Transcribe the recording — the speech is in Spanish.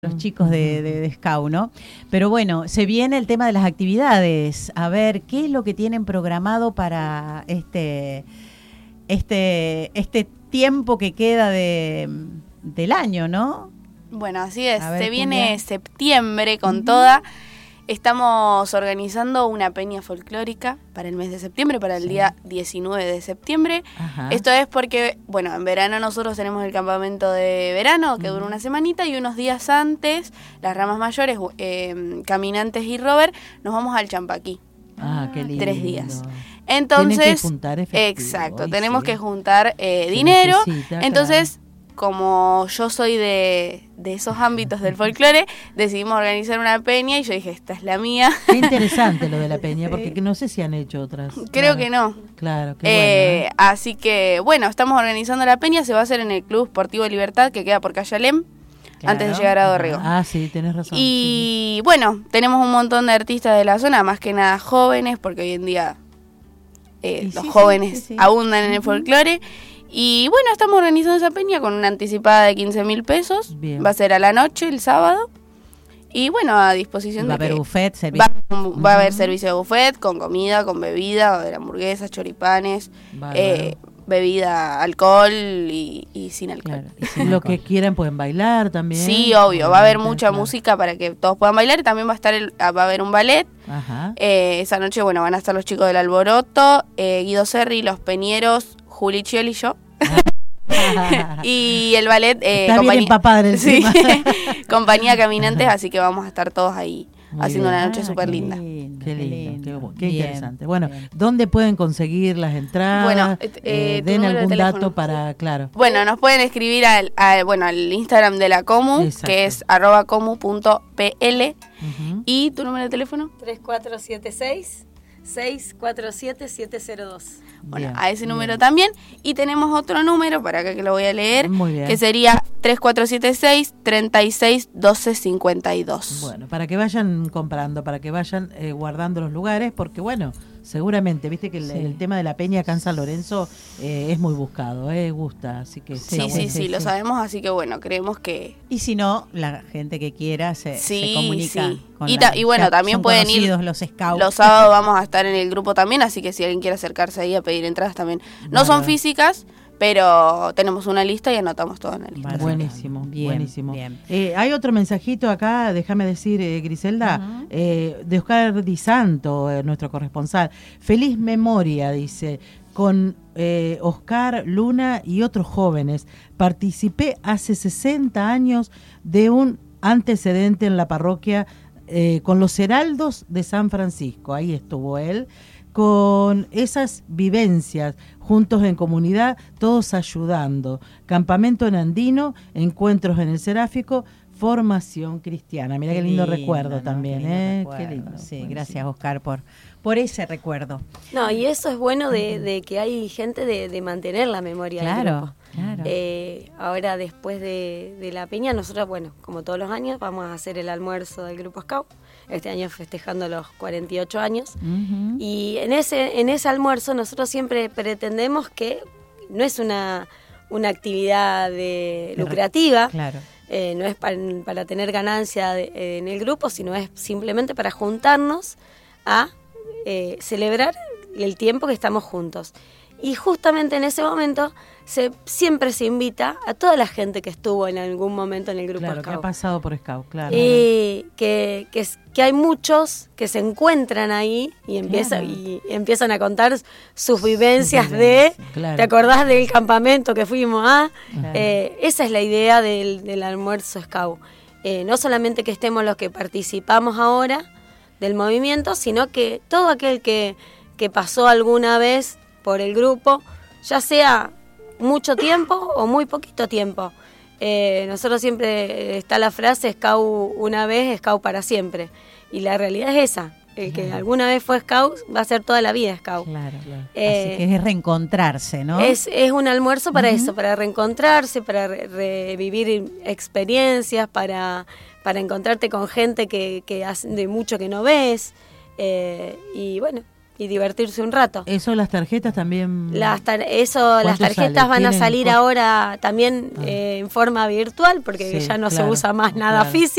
los chicos de Scout, ¿no? Pero bueno, se viene el tema de las actividades. A ver, ¿qué es lo que tienen programado para este tiempo que queda del año, ¿no? Bueno, así es. A ver, se viene Julia. septiembre con toda. Estamos organizando una peña folclórica para el mes de septiembre, para el día 19 de septiembre. Ajá. Esto es porque, bueno, en verano nosotros tenemos el campamento de verano que dura una semanita y unos días antes, las ramas mayores, Caminantes y Robert, nos vamos al Champaquí. Ah, qué lindo. 3 días. Entonces, tienen que juntar efectivo. exacto, Ay, tenemos sí. que juntar Se dinero. necesita, Entonces, como yo soy de esos ámbitos del folclore, decidimos organizar una peña y yo dije, esta es la mía. Qué interesante lo de la peña, porque no sé si han hecho otras. Creo que no. Claro, qué bueno. Así que, bueno, estamos organizando la peña, se va a hacer en el Club Sportivo Libertad, que queda por Calle Alem, antes de llegar a Dorrego. Ah, sí, tenés razón. Y bueno, tenemos un montón de artistas de la zona, más que nada jóvenes, porque hoy en día los jóvenes abundan en el folclore. Y bueno, estamos organizando esa peña con una anticipada de 15.000 pesos. Bien. Va a ser a la noche, el sábado. Y bueno, a disposición Va a de haber que buffet, servicio. va a haber servicio de buffet, con comida, con bebida, va a haber hamburguesas, choripanes, Bárbaro. bebida, alcohol y sin alcohol. Claro. Y si lo que quieran pueden bailar también. Sí, obvio, va a haber mucha Claro. música para que todos puedan bailar y también va a estar va a haber un ballet. Ajá. Esa noche, bueno, van a estar los chicos del Alboroto, Guido Serri, Los Peñeros, Juli Chiol y yo. Y el ballet Está bien empapada encima. sí, compañía Caminantes, así que vamos a estar todos ahí Muy haciendo bien. una noche súper linda. Qué lindo, qué Bien, interesante. Bueno, ¿dónde pueden conseguir las entradas? Bueno, tu Den número de algún teléfono. dato para, claro. Bueno, nos pueden escribir al Instagram de la Comu, Exacto. que es @comu.pl. ¿Y tu número de teléfono? 3476-647-702. Bueno, Bien, a ese bien. número también. Y tenemos otro número, para acá que lo voy a leer, Muy bien. que sería 3476-361252. Bueno, para que vayan comprando, para que vayan guardando los lugares, porque bueno, seguramente, viste que el tema de la peña acá en San Lorenzo es muy buscado, gusta, así que Sí, lo sabemos, así que bueno, creemos que... Y si no, la gente que quiera se comunica. Sí. Con Y la- bueno, ya también son pueden ir conocidos los scouts. Los sábados vamos a estar en el grupo también, así que si alguien quiere acercarse ahí a pedir entradas también. No son Bárbaro. físicas, pero tenemos una lista y anotamos todo en la lista. Vale. Buenísimo, Bien, buenísimo. bien. Hay otro mensajito acá, déjame decir, Griselda, de Oscar Di Santo, nuestro corresponsal. Feliz memoria, dice, con Oscar, Luna y otros jóvenes. Participé hace 60 años de un antecedente en la parroquia con los Heraldos de San Francisco. Ahí estuvo él. Con esas vivencias, juntos en comunidad, todos ayudando. Campamento en Andino, encuentros en el Seráfico, formación cristiana. Mira qué lindo recuerdo también, Qué lindo. Sí, Buenísimo. gracias Oscar por ese recuerdo. No, y eso es bueno de que hay gente de mantener la memoria del grupo. Claro. Ahora, después de la peña, nosotros, bueno, como todos los años, vamos a hacer el almuerzo del Grupo Scout. Este año festejando los 48 años. Y en ese almuerzo nosotros siempre pretendemos que no es una actividad lucrativa, Claro. no es para tener ganancia en el grupo, sino es simplemente para juntarnos a celebrar el tiempo que estamos juntos. Y justamente en ese momento siempre se invita a toda la gente que estuvo en algún momento en el Grupo Claro, Scout. que ha pasado por Scout, claro. Y que hay muchos que se encuentran ahí y empiezan a contar sus vivencias claro. ¿te acordás del campamento que fuimos? Claro. Esa es la idea del almuerzo Scout. No solamente que estemos los que participamos ahora del movimiento, sino que todo aquel que pasó alguna vez por el grupo, ya sea mucho tiempo o muy poquito tiempo. Nosotros siempre está la frase Scout una vez, Scout para siempre. Y la realidad es esa. El que alguna vez fue Scout va a ser toda la vida Scout. Claro. Así que es reencontrarse, ¿no? Es un almuerzo para eso, para reencontrarse, para revivir experiencias, para encontrarte con gente que hace de mucho que no ves. Y bueno, y divertirse un rato. Eso, las tarjetas también. Las tarjetas sale? van a ¿Tienen salir ahora también en forma virtual, porque Sí, ya no se claro, usa más nada claro. físico.